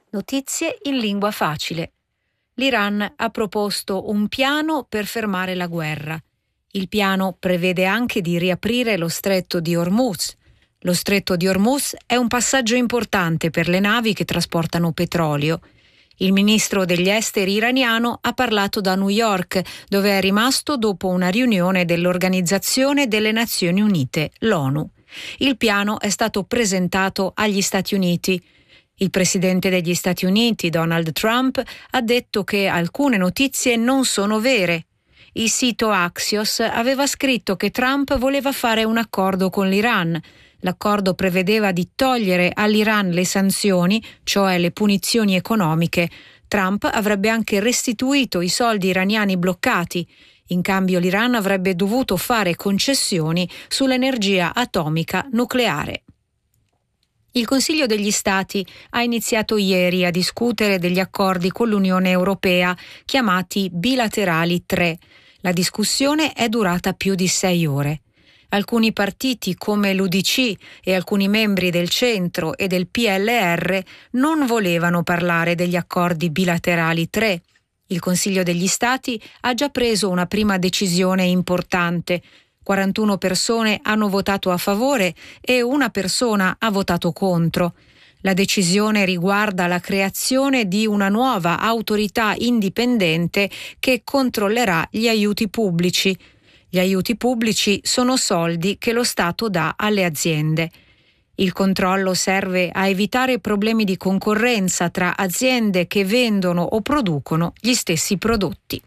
Notizie in lingua facile. L'Iran ha proposto un piano per fermare la guerra. Il piano prevede anche di riaprire lo stretto di Hormuz. Lo stretto di Hormuz è un passaggio importante per le navi che trasportano petrolio. Il ministro degli esteri iraniano ha parlato da New York, dove è rimasto dopo una riunione dell'Organizzazione delle Nazioni Unite, l'ONU. Il piano è stato presentato agli Stati Uniti. Il presidente degli Stati Uniti, Donald Trump, ha detto che alcune notizie non sono vere. Il sito Axios aveva scritto che Trump voleva fare un accordo con l'Iran. L'accordo prevedeva di togliere all'Iran le sanzioni, cioè le punizioni economiche. Trump avrebbe anche restituito i soldi iraniani bloccati. In cambio l'Iran avrebbe dovuto fare concessioni sull'energia atomica nucleare. Il Consiglio degli Stati ha iniziato ieri a discutere degli accordi con l'Unione Europea, chiamati bilaterali 3. La discussione è durata più di 6 ore. Alcuni partiti come l'UDC e alcuni membri del centro e del PLR non volevano parlare degli accordi bilaterali 3. Il Consiglio degli Stati ha già preso una prima decisione importante. 41 persone hanno votato a favore e una persona ha votato contro. La decisione riguarda la creazione di una nuova autorità indipendente che controllerà gli aiuti pubblici. Gli aiuti pubblici sono soldi che lo Stato dà alle aziende. Il controllo serve a evitare problemi di concorrenza tra aziende che vendono o producono gli stessi prodotti.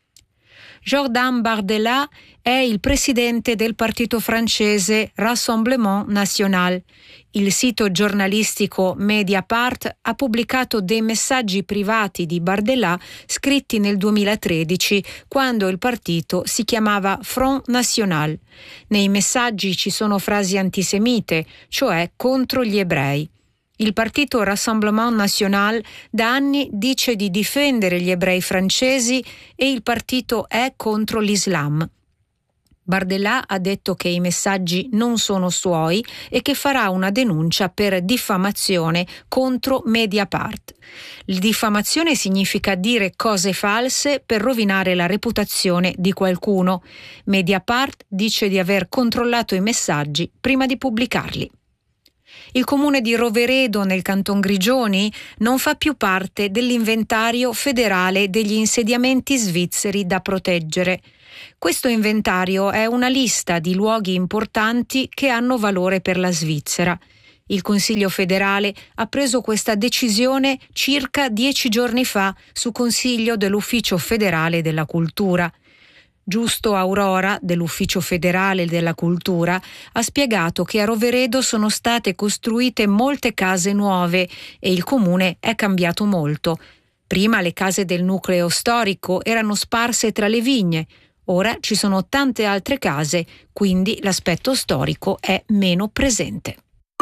Jordan Bardella è il presidente del partito francese Rassemblement National. Il sito giornalistico Mediapart ha pubblicato dei messaggi privati di Bardella scritti nel 2013, quando il partito si chiamava Front National. Nei messaggi ci sono frasi antisemite, cioè contro gli ebrei. Il partito Rassemblement National da anni dice di difendere gli ebrei francesi e il partito è contro l'Islam. Bardella ha detto che i messaggi non sono suoi e che farà una denuncia per diffamazione contro Mediapart. La diffamazione significa dire cose false per rovinare la reputazione di qualcuno. Mediapart dice di aver controllato i messaggi prima di pubblicarli. Il comune di Roveredo, nel canton Grigioni, non fa più parte dell'inventario federale degli insediamenti svizzeri da proteggere. Questo inventario è una lista di luoghi importanti che hanno valore per la Svizzera. Il Consiglio federale ha preso questa decisione circa 10 giorni fa su consiglio dell'Ufficio federale della cultura. Giusto Aurora, dell'Ufficio federale della cultura, ha spiegato che a Roveredo sono state costruite molte case nuove e il comune è cambiato molto. Prima le case del nucleo storico erano sparse tra le vigne, ora ci sono tante altre case, quindi l'aspetto storico è meno presente.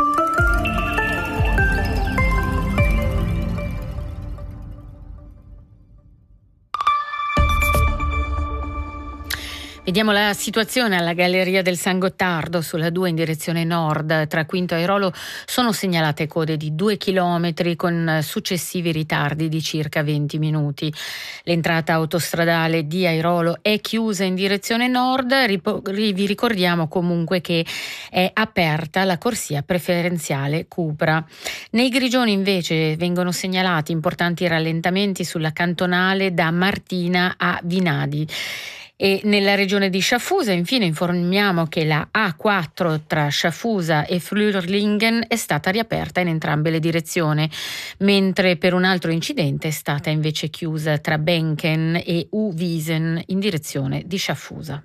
Vediamo la situazione alla Galleria del San Gottardo sulla 2 in direzione nord. Tra Quinto e Airolo sono segnalate code di 2 chilometri con successivi ritardi di circa 20 minuti. L'entrata autostradale di Airolo è chiusa in direzione nord. Vi ricordiamo comunque che è aperta la corsia preferenziale Cupra. Nei Grigioni invece vengono segnalati importanti rallentamenti sulla cantonale da Martina a Vinadi. E nella regione di Schaffhausen infine informiamo che la A4 tra Schaffhausen e Flürlingen è stata riaperta in entrambe le direzioni, mentre per un altro incidente è stata invece chiusa tra Benken e Uwiesen in direzione di Schaffhausen.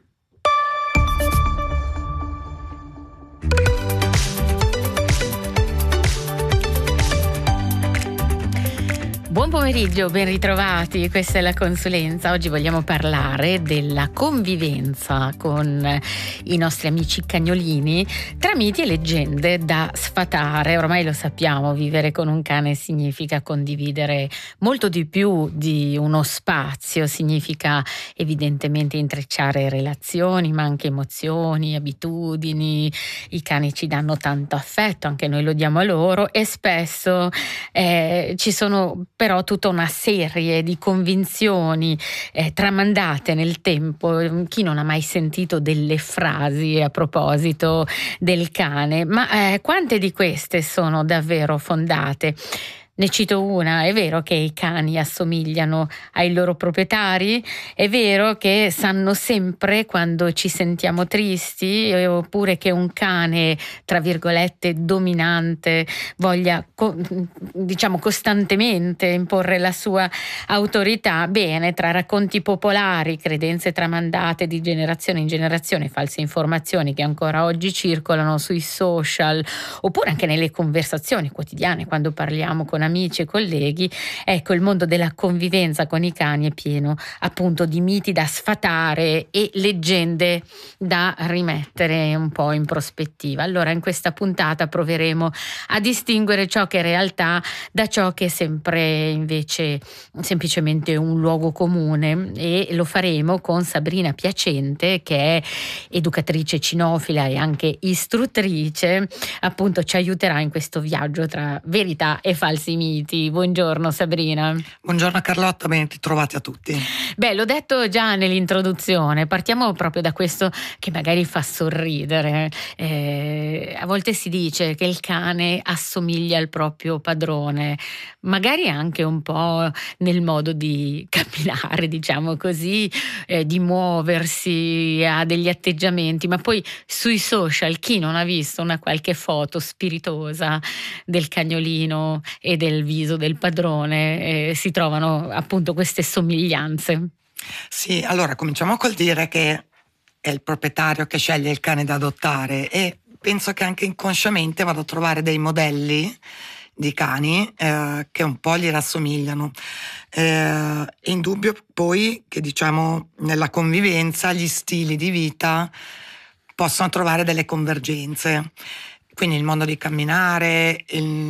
Buon pomeriggio, ben ritrovati, questa è la Consulenza. Oggi vogliamo parlare della convivenza con i nostri amici cagnolini tra miti e leggende da sfatare. Ormai lo sappiamo, vivere con un cane significa condividere molto di più di uno spazio, significa evidentemente intrecciare relazioni, ma anche emozioni, abitudini. I cani ci danno tanto affetto, anche noi lo diamo a loro, e spesso ci sono però tutta una serie di convinzioni tramandate nel tempo. Chi non ha mai sentito delle frasi a proposito del cane? Ma quante di queste sono davvero fondate? Ne cito una: è vero che i cani assomigliano ai loro proprietari? È vero che sanno sempre quando ci sentiamo tristi? Oppure che un cane, tra virgolette, dominante voglia diciamo costantemente imporre la sua autorità? Bene, tra racconti popolari, credenze tramandate di generazione in generazione, false informazioni che ancora oggi circolano sui social, oppure anche nelle conversazioni quotidiane quando parliamo con amici e colleghi, ecco, il mondo della convivenza con i cani è pieno appunto di miti da sfatare e leggende da rimettere un po' in prospettiva. Allora, in questa puntata proveremo a distinguere ciò che è realtà da ciò che è sempre invece semplicemente un luogo comune, e lo faremo con Sabrina Piacente, che è educatrice cinofila e anche istruttrice. Appunto ci aiuterà in questo viaggio tra verità e falsi miti. Buongiorno Sabrina. Buongiorno Carlotta, ben ritrovati a tutti. Beh, l'ho detto già nell'introduzione, partiamo proprio da questo che magari fa sorridere. A volte si dice che il cane assomiglia al proprio padrone, magari anche un po' nel modo di camminare, diciamo così, di muoversi, ha degli atteggiamenti, ma poi sui social chi non ha visto una qualche foto spiritosa del cagnolino e del viso del padrone? Si trovano appunto queste somiglianze. Sì, allora cominciamo col dire che è il proprietario che sceglie il cane da adottare, e penso che anche inconsciamente vado a trovare dei modelli di cani che un po' gli rassomigliano. È indubbio poi che, diciamo, nella convivenza gli stili di vita possono trovare delle convergenze, quindi il modo di camminare,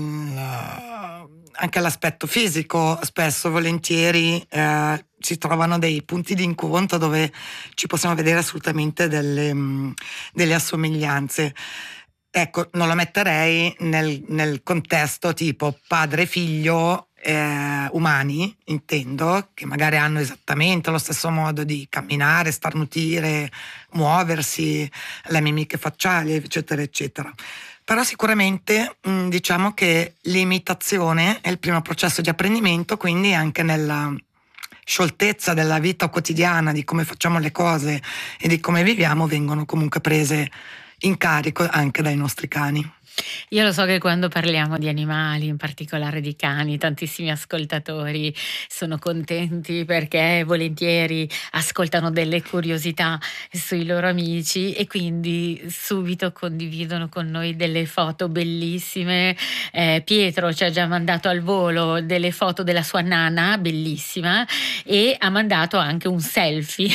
anche l'aspetto fisico, spesso volentieri si trovano dei punti di incontro dove ci possiamo vedere assolutamente delle assomiglianze. Ecco, non lo metterei nel contesto tipo padre-figlio umani, intendo, che magari hanno esattamente lo stesso modo di camminare, starnutire, muoversi, le mimiche facciali, eccetera, eccetera. Però sicuramente diciamo che l'imitazione è il primo processo di apprendimento, quindi anche nella scioltezza della vita quotidiana, di come facciamo le cose e di come viviamo, vengono comunque prese in carico anche dai nostri cani. Io lo so che quando parliamo di animali, in particolare di cani, tantissimi ascoltatori sono contenti perché volentieri ascoltano delle curiosità sui loro amici e quindi subito condividono con noi delle foto bellissime. Pietro ci ha già mandato al volo delle foto della sua nana, bellissima, e ha mandato anche un selfie.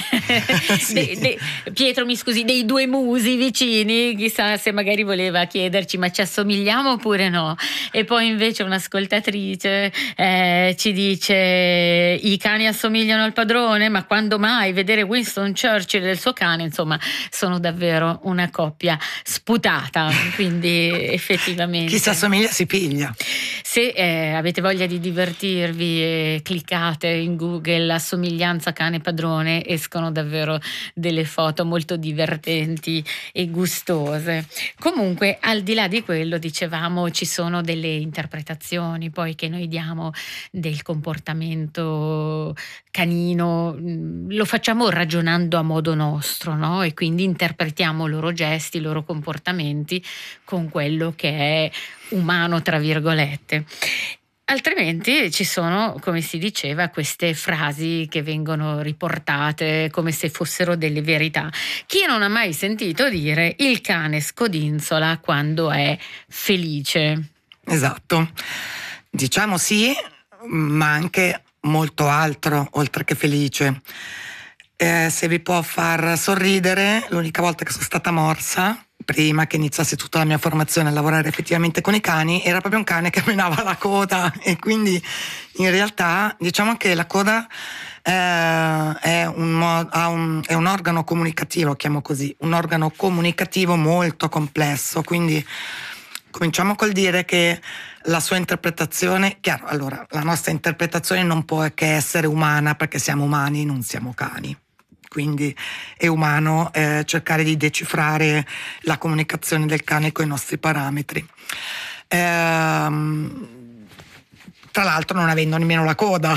Sì. Pietro, mi scusi, dei due musi vicini, chissà se magari voleva chiederci ma ci assomigliamo oppure no. E poi invece un'ascoltatrice ci dice: i cani assomigliano al padrone, ma quando mai? Vedere Winston Churchill e il suo cane, insomma, sono davvero una coppia sputata, quindi effettivamente Chi si assomiglia si piglia. Se avete voglia di divertirvi e cliccate in Google assomiglianza cane padrone, escono davvero delle foto molto divertenti e gustose. Comunque, al di là di quello, dicevamo, ci sono delle interpretazioni poi che noi diamo del comportamento canino, lo facciamo ragionando a modo nostro, no? E quindi interpretiamo i loro gesti, i loro comportamenti con quello che è umano, tra virgolette. Altrimenti ci sono, come si diceva, queste frasi che vengono riportate come se fossero delle verità. Chi non ha mai sentito dire il cane scodinzola quando è felice? Esatto. Diciamo sì, ma anche molto altro, oltre che felice. Se vi può far sorridere, l'unica volta che sono stata morsa, prima che iniziasse tutta la mia formazione a lavorare effettivamente con i cani, era proprio un cane che menava la coda, e quindi in realtà diciamo che la coda è un organo comunicativo, chiamo così, un organo comunicativo molto complesso, quindi cominciamo col dire che la sua interpretazione, chiaro, allora la nostra interpretazione non può che essere umana, perché siamo umani, non siamo cani. Quindi è umano cercare di decifrare la comunicazione del cane con i nostri parametri. Tra l'altro non avendo nemmeno la coda,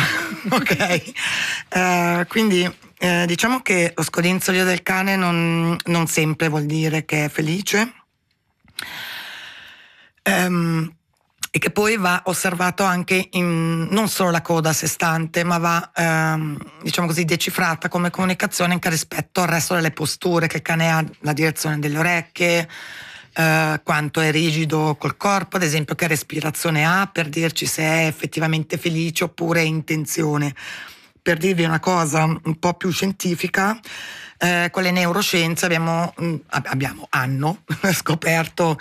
ok? Quindi diciamo che lo scodinzolio del cane non sempre vuol dire che è felice. E che poi va osservato anche non solo la coda a sé stante, ma va diciamo così decifrata come comunicazione anche rispetto al resto delle posture che il cane ha, la direzione delle orecchie, quanto è rigido col corpo, ad esempio che respirazione ha, per dirci se è effettivamente felice oppure è in tensione. Per dirvi una cosa un po' più scientifica, con le neuroscienze hanno scoperto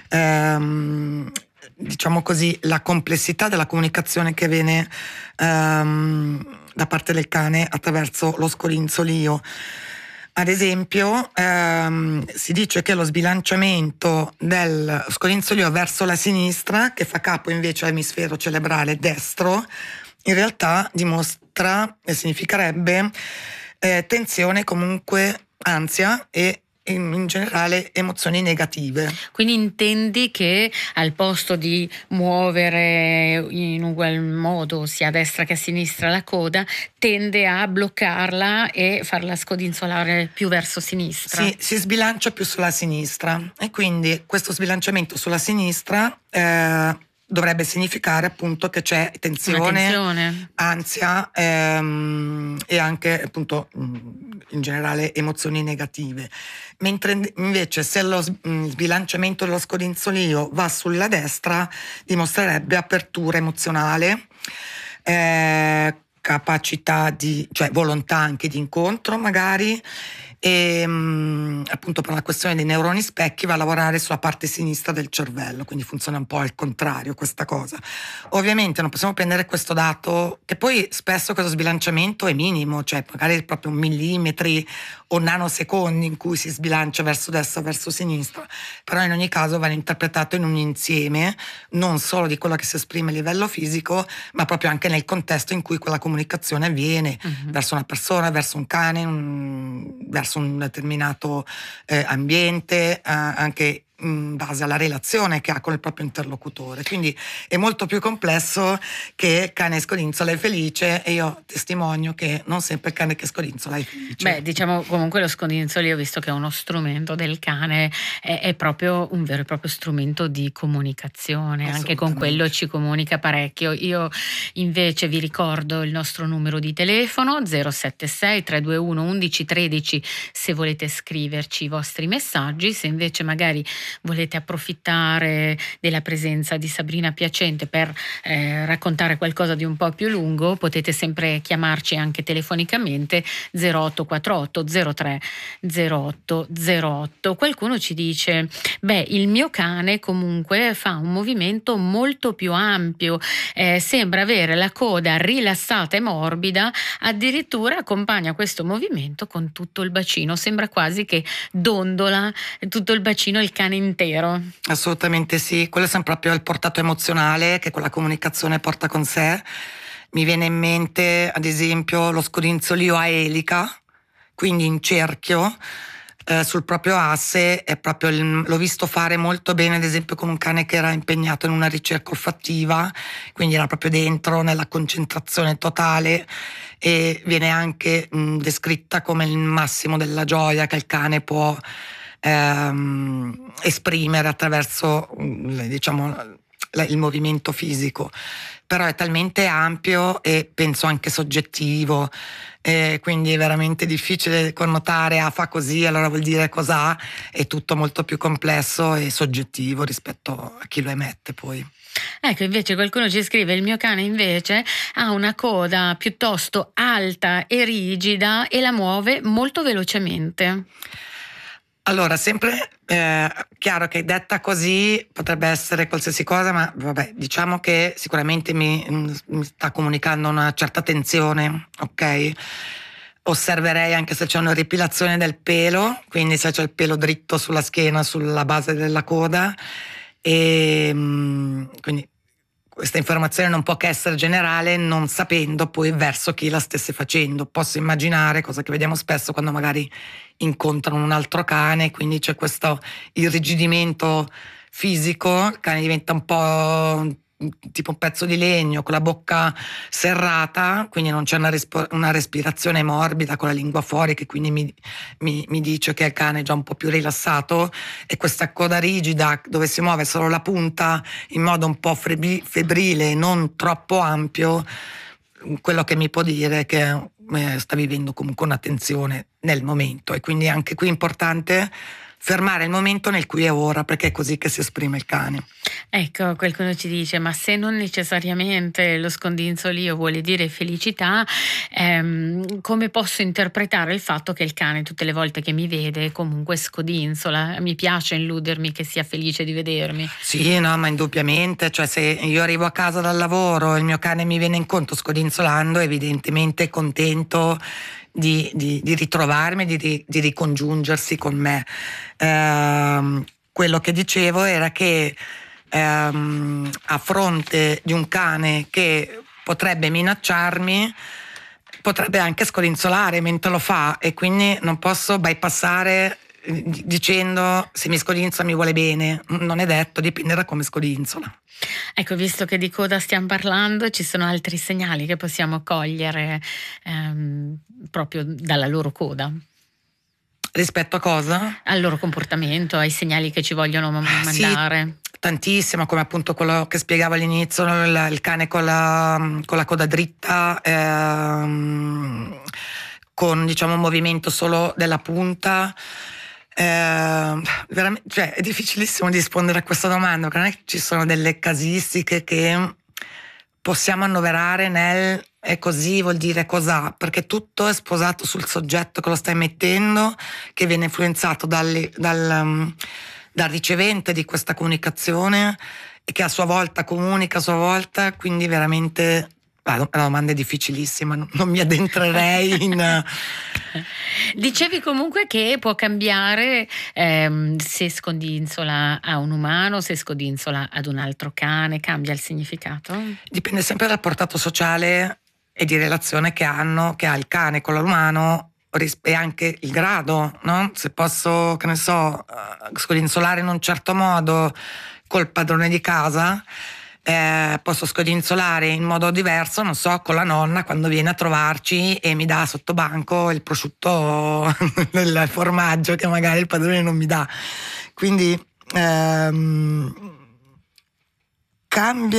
diciamo così la complessità della comunicazione che viene da parte del cane attraverso lo scodinzolio. Ad esempio si dice che lo sbilanciamento del scodinzolio verso la sinistra, che fa capo invece all'emisfero cerebrale destro, in realtà dimostra e significherebbe tensione, comunque ansia e in generale emozioni negative. Quindi intendi che al posto di muovere in ugual modo sia a destra che a sinistra la coda, tende a bloccarla e farla scodinzolare più verso sinistra? Sì, si sbilancia più sulla sinistra, e quindi questo sbilanciamento sulla sinistra dovrebbe significare appunto che c'è tensione. Ansia e anche appunto in generale emozioni negative. Mentre invece se lo sbilanciamento dello scodinzolio va sulla destra, dimostrerebbe apertura emozionale, capacità cioè volontà anche di incontro magari, e appunto per la questione dei neuroni specchi va a lavorare sulla parte sinistra del cervello, quindi funziona un po' al contrario questa cosa. Ovviamente non possiamo prendere questo dato, che poi spesso questo sbilanciamento è minimo, cioè magari proprio millimetri o nanosecondi in cui si sbilancia verso destra o verso sinistra, però in ogni caso va interpretato in un insieme, non solo di quello che si esprime a livello fisico, ma proprio anche nel contesto in cui quella comunicazione avviene, verso una persona, verso un cane, verso un determinato ambiente, anche in base alla relazione che ha con il proprio interlocutore. Quindi è molto più complesso che cane scodinzola è felice, e io testimonio che non sempre il cane che scodinzola è felice. Beh, diciamo comunque lo scodinzolio, visto che è uno strumento del cane, è proprio un vero e proprio strumento di comunicazione, anche con quello ci comunica parecchio. Io invece vi ricordo il nostro numero di telefono 076 321 1113 se volete scriverci i vostri messaggi. Se invece magari volete approfittare della presenza di Sabrina Piacente per raccontare qualcosa di un po' più lungo, potete sempre chiamarci anche telefonicamente 0848 03 08 08. Qualcuno ci dice: beh, il mio cane comunque fa un movimento molto più ampio, sembra avere la coda rilassata e morbida, addirittura accompagna questo movimento con tutto il bacino, sembra quasi che dondola tutto il bacino il cane intero. Assolutamente sì, quello è sempre proprio il portato emozionale che quella comunicazione porta con sé. Mi viene in mente ad esempio lo scodinzolio a elica, quindi in cerchio sul proprio asse, è proprio l'ho visto fare molto bene ad esempio con un cane che era impegnato in una ricerca olfattiva, quindi era proprio dentro nella concentrazione totale, e viene anche descritta come il massimo della gioia che il cane può esprimere attraverso diciamo il movimento fisico, però è talmente ampio e penso anche soggettivo, quindi è veramente difficile connotare fa così allora vuol dire cos'ha, è tutto molto più complesso e soggettivo rispetto a chi lo emette poi. Ecco, invece qualcuno ci scrive: il mio cane invece ha una coda piuttosto alta e rigida e la muove molto velocemente. Allora, sempre chiaro che detta così potrebbe essere qualsiasi cosa, ma vabbè, diciamo che sicuramente mi sta comunicando una certa tensione, ok? Osserverei anche se c'è una ripilazione del pelo, quindi se c'è il pelo dritto sulla schiena, sulla base della coda, e quindi questa informazione non può che essere generale, non sapendo poi verso chi la stesse facendo. Posso immaginare, cosa che vediamo spesso quando magari incontrano un altro cane, quindi c'è questo irrigidimento fisico, il cane diventa un po' tipo un pezzo di legno con la bocca serrata, quindi non c'è una respirazione morbida con la lingua fuori, che quindi mi dice che il cane è già un po' più rilassato, e questa coda rigida dove si muove solo la punta in modo un po' febbrile, non troppo ampio, quello che mi può dire che sta vivendo comunque una tensione nel momento, e quindi anche qui è importante fermare il momento nel qui e ora, perché è così che si esprime il cane. Ecco, qualcuno ci dice: ma se non necessariamente lo scodinzolio vuole dire felicità, come posso interpretare il fatto che il cane tutte le volte che mi vede comunque scodinzola? Mi piace illudermi che sia felice di vedermi. Sì, no, ma indubbiamente, cioè se io arrivo a casa dal lavoro e il mio cane mi viene incontro scodinzolando, evidentemente è contento di ritrovarmi, di ricongiungersi con me. Quello che dicevo era che a fronte di un cane che potrebbe minacciarmi, potrebbe anche scodinzolare mentre lo fa, e quindi non posso bypassare dicendo se mi scodinzola mi vuole bene. Non è detto, dipende da come scodinzola. Ecco, visto che di coda stiamo parlando, ci sono altri segnali che possiamo cogliere proprio dalla loro coda? Rispetto a cosa? Al loro comportamento, ai segnali che ci vogliono mandare. Sì, tantissimo, come appunto quello che spiegavo all'inizio, il cane con la coda dritta, con diciamo un movimento solo della punta. Veramente, cioè, è difficilissimo rispondere a questa domanda, perché non è che ci sono delle casistiche che possiamo annoverare nel è così, vuol dire cos'ha, perché tutto è sposato sul soggetto che lo sta emettendo, che viene influenzato dal ricevente di questa comunicazione, e che a sua volta comunica a sua volta, quindi veramente la domanda è difficilissima, non mi addentrerei in... Dicevi comunque che può cambiare se scodinzola a un umano, se scodinzola ad un altro cane, cambia il significato? Dipende sempre dal portato sociale e di relazione che ha il cane con l'umano, e anche il grado, no? Se posso, che ne so, scodinzolare in un certo modo col padrone di casa, posso scodinzolare in modo diverso, non so, con la nonna quando viene a trovarci e mi dà sotto banco il prosciutto del formaggio che magari il padrone non mi dà. Quindi cambia